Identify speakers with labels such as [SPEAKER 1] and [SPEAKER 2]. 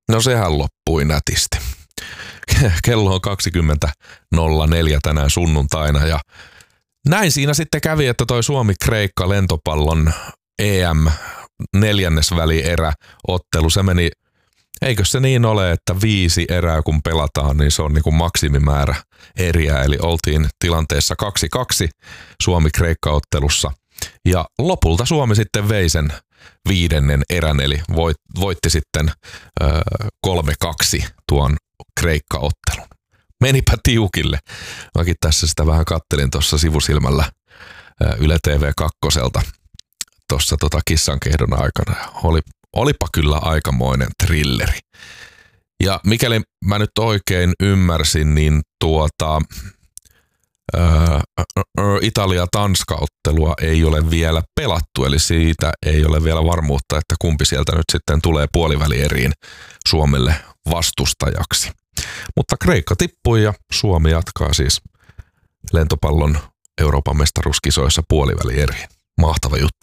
[SPEAKER 1] No sehän loppui nätisti. Kello on 20.04 tänään sunnuntaina ja näin siinä sitten kävi, että toi Suomi-Kreikka lentopallon EM neljännesvälierä-ottelu, se meni, eikö se niin ole, että 5 erää kun pelataan, niin se on niin kuin maksimimäärä eriä, eli oltiin tilanteessa 2-2 Suomi-Kreikka-ottelussa ja lopulta Suomi sitten vei sen 5. erän, eli voitti sitten 3-2 tuon Kreikka-ottelun. Menipä tiukille. Mäkin tässä sitä vähän kattelin tuossa sivusilmällä Yle TV2 tuossa kissankeihdon aikana. Olipa kyllä aikamoinen thrilleri. Ja mikäli mä nyt oikein ymmärsin, niin Italia-Tanska-ottelua ei ole vielä pelattu, eli siitä ei ole vielä varmuutta, että kumpi sieltä nyt sitten tulee puolivälieriin Suomelle vastustajaksi. Mutta Kreikka tippui ja Suomi jatkaa siis lentopallon Euroopan mestaruuskisoissa puolivälieriin. Mahtava juttu.